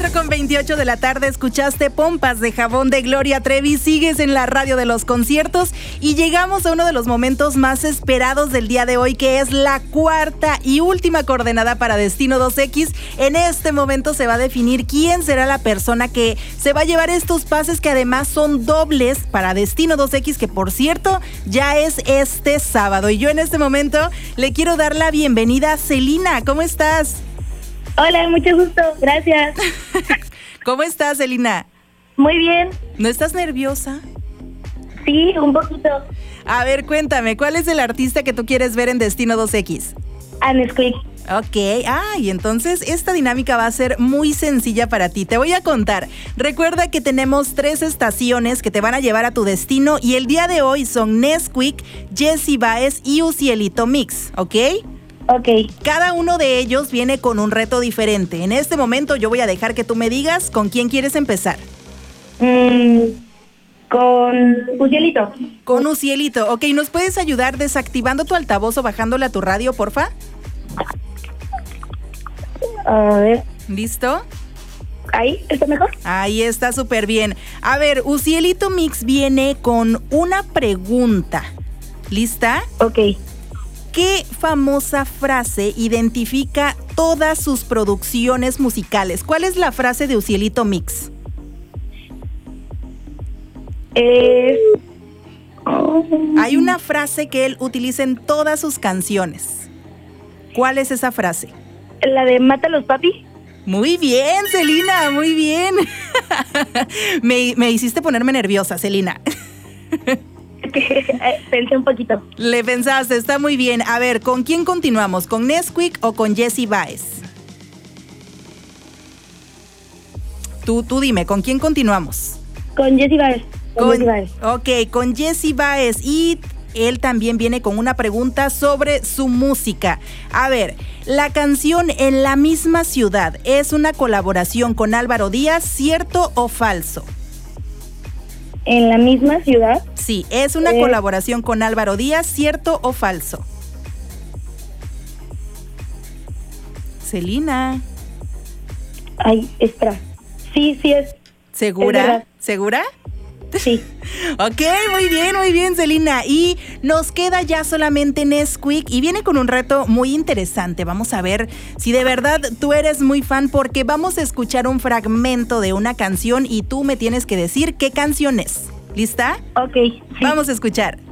4:28 de la tarde, escuchaste Pompas de Jabón de Gloria Trevi, sigues en la radio de los conciertos y llegamos a uno de los momentos más esperados del día de hoy, que es la cuarta y última coordenada para Destino 2X. En este momento se va a definir quién será la persona que se va a llevar estos pases, que además son dobles para Destino 2X, que por cierto ya es este sábado. Y yo en este momento le quiero dar la bienvenida a Celina. ¿Cómo estás? Hola, mucho gusto, gracias. ¿Cómo estás, Celina? Muy bien. ¿No estás nerviosa? Sí, un poquito. A ver, cuéntame, ¿cuál es el artista que tú quieres ver en Destino 2X? Nesquik. Ok, y entonces esta dinámica va a ser muy sencilla para ti. Te voy a contar. Recuerda que tenemos 3 estaciones que te van a llevar a tu destino y el día de hoy son Nesquik, Jessie Baez y Ucielito Mix, ¿ok? Ok. Cada uno de ellos viene con un reto diferente. En este momento yo voy a dejar que tú me digas con quién quieres empezar. Con Ucielito. Con Ucielito. Ok, ¿nos puedes ayudar desactivando tu altavoz o bajándole a tu radio, porfa? A ver. ¿Listo? ¿Ahí? ¿Está mejor? Ahí está, súper bien. A ver, Ucielito Mix viene con una pregunta. ¿Lista? Ok. ¿Qué famosa frase identifica todas sus producciones musicales? ¿Cuál es la frase de Ucielito Mix? Hay una frase que él utiliza en todas sus canciones. ¿Cuál es esa frase? La de Mátalos, papi. Muy bien, Celina, muy bien. Me hiciste ponerme nerviosa, Celina. Pensé un poquito. Le pensaste, está muy bien. A ver, ¿con quién continuamos? ¿Con Nesquik o con Jessie Baez? Tú dime, ¿con quién continuamos? Con Jessie Baez. Ok, con Jessie Baez. Y él también viene con una pregunta sobre su música. A ver, la canción En la misma ciudad es una colaboración con Álvaro Díaz, ¿cierto o falso? ¿En la misma ciudad? Sí, es una colaboración con Álvaro Díaz, ¿cierto o falso? Celina. Ay, espera. Sí es. ¿Segura? ¿Segura? Sí. Ok, muy bien, Celina. Y nos queda ya solamente Nesquik y viene con un reto muy interesante. Vamos a ver si de verdad tú eres muy fan, porque vamos a escuchar un fragmento de una canción y tú me tienes que decir qué canción es. ¿Lista? Ok. Sí. Vamos a escuchar.